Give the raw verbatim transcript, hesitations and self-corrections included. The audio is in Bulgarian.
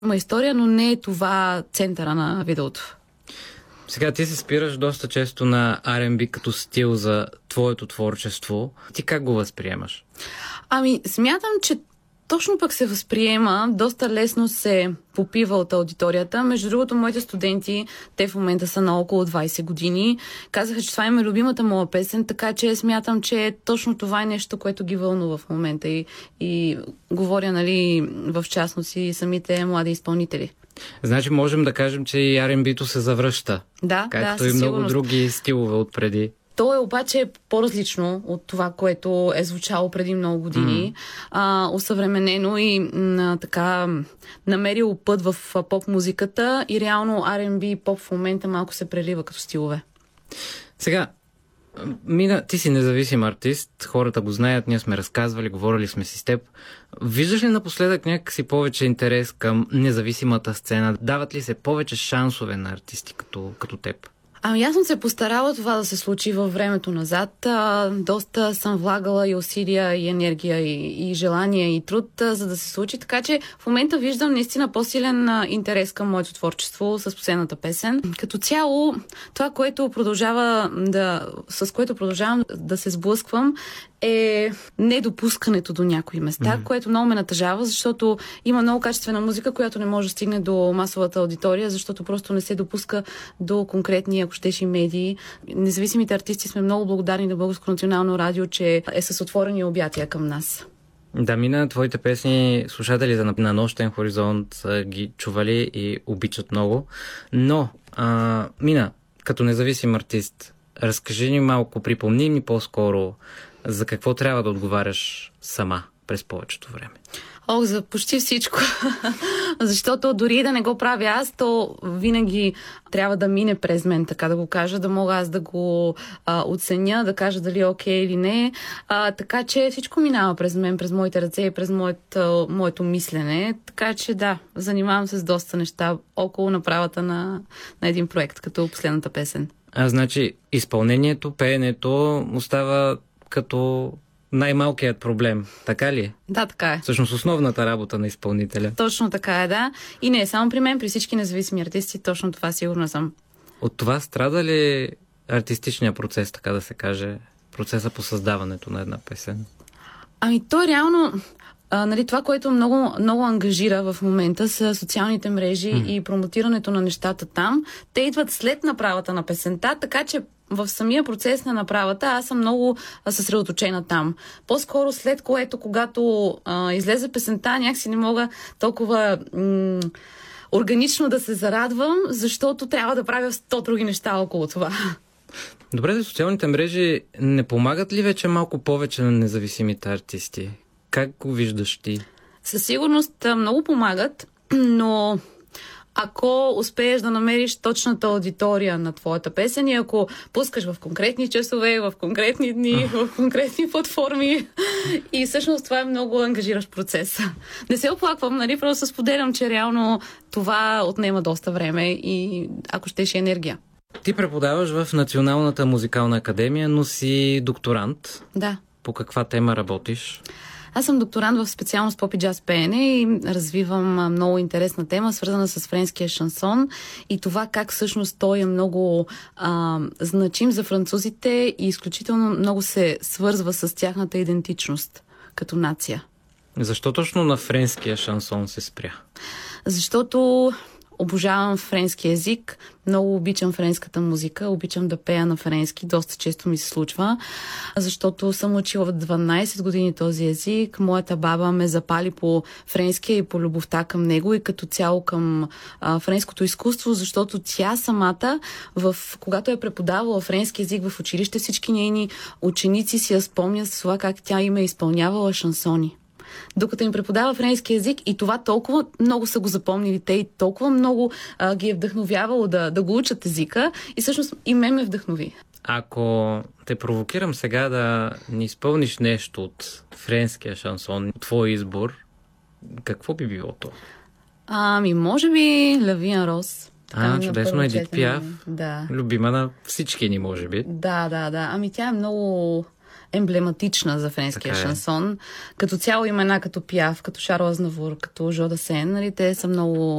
Има история, но не е това центъра на видеото. Сега ти се спираш доста често на Ар енд Би като стил за твоето творчество. Ти как го възприемаш? Ами, смятам, че точно пък се възприема, доста лесно се попива от аудиторията. Между другото, моите студенти, те в момента са на около двайсет години, казаха, че това им е любимата моя песен, така че смятам, че точно това е нещо, което ги вълнува в момента и, и говоря, нали, в частност и самите млади изпълнители. Значи можем да кажем, че и Ар енд Би-то се завръща. Да, както да, и много сигурност. други стилове отпреди. То е обаче по-различно от това, което е звучало преди много години. Mm. А, осъвременено и м, така намерило път в поп-музиката и реално Ар енд Би и поп в момента малко се прелива като стилове. Сега, Мина, ти си независим артист, хората го знаят, ние сме разказвали, говорили сме си с теб. Виждаш ли напоследък някакси повече интерес към независимата сцена? Дават ли се повече шансове на артисти като, като теб? Ами аз съм се постарала това да се случи във времето назад. А, доста съм влагала и усилия, и енергия, и, и желание, и труд, а, за да се случи. Така че в момента виждам наистина по-силен а, интерес към моето творчество с последната песен. Като цяло, това, което продължава да, с което продължавам да се сблъсквам, е недопускането до някои места, mm. което много ме натъжава, защото има много качествена музика, която не може да стигне до масовата аудитория, защото просто не се допуска до конкретни, ако щеш, и медии. Независимите артисти сме много благодарни на Българско национално радио, че е с отворени обятия към нас. Да, Мина, твоите песни слушателите на, на Нощен хоризонт са ги чували и обичат много. Но, а, Мина, като независим артист, разкажи ни малко, припомни ми по-скоро за какво трябва да отговаряш сама през повечето време. Ох, за почти всичко. Защото дори да не го правя аз, то винаги трябва да мине през мен, така да го кажа, да мога аз да го а, оценя, да кажа дали е окей или не. А, така че всичко минава през мен, през моите ръце и през моето, моето мислене. Така че да, занимавам се с доста неща около направата на, на един проект, като последната песен. А, значи, изпълнението, пеенето остава като най-малкият проблем. Така ли е? Да, така е. Всъщност основната работа на изпълнителя. Точно така е, да. И не е само при мен, при всички независими артисти, точно това сигурна съм. От това страда ли артистичният процес, така да се каже, процеса по създаването на една песен? Ами то реално... А, нали, това, което много, много ангажира в момента са социалните мрежи mm. и промотирането на нещата там. Те идват след направата на песента, така че в самия процес на направата аз съм много съсредоточена там. По-скоро след което, когато а, излезе песента, някакси не мога толкова м- органично да се зарадвам, защото трябва да правя сто други неща около това. Добре, за социалните мрежи не помагат ли вече малко повече на независимите артисти? Как го виждаш ти? Със сигурност много помагат, но ако успееш да намериш точната аудитория на твоята песен и ако пускаш в конкретни часове, в конкретни дни, в конкретни платформи и всъщност това е много ангажиращ процес. Не се оплаквам, нали, просто споделям, че реално това отнема доста време и ако щеш енергия. Ти преподаваш в Националната музикална академия, но си докторант. Да. По каква тема работиш? Аз съм докторант в специалност поп и джаз пеене и развивам много интересна тема, свързана с френския шансон и това как всъщност той е много а, значим за французите и изключително много се свързва с тяхната идентичност като нация. Защо точно на френския шансон се спря? Защото обожавам френски език, много обичам френската музика, обичам да пея на френски, доста често ми се случва, защото съм учила в дванайсет години този език. Моята баба ме запали по френския и по любовта към него и като цяло към а, френското изкуство, защото тя самата, в, когато е преподавала френски език в училище, всички нейни ученици си я спомнят с това как тя им е изпълнявала шансони. Докато им преподава френски език и това толкова много са го запомнили те и толкова много а, ги е вдъхновявало да, да го учат езика и всъщност и ме ме вдъхнови. Ако те провокирам сега да ни изпълниш нещо от френския шансон, твой избор, какво би било то? Ами, може би Лавиан Рос. А, чудесно, Едит Пиаф. Да. Любима на всички ни, може би. Да, да, да. Ами тя е много емблематична за френския така шансон. Е. Като цяло имена като Пиаф, като Шарл Азнавур, като Жо Дасен, нали, те са много